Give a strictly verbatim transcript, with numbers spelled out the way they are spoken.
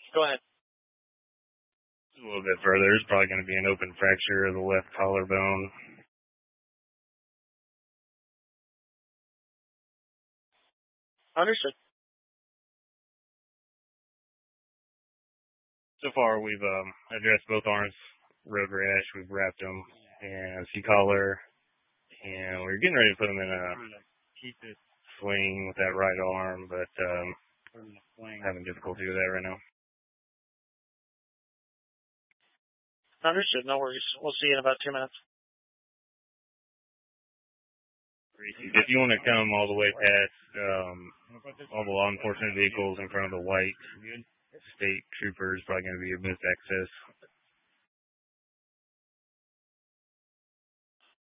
Go ahead. A little bit further, there's probably going to be an open fracture of the left collarbone. Understood. So far, we've um, addressed both arms, road rash, we've wrapped them, and C-collar, and we're getting ready to put them in a sling with that right arm, but um, having difficulty with that right now. Understood. No worries. We'll see you in about two minutes. If you want to come all the way past um, all the law enforcement vehicles in front of the white state troopers, probably going to be your best access.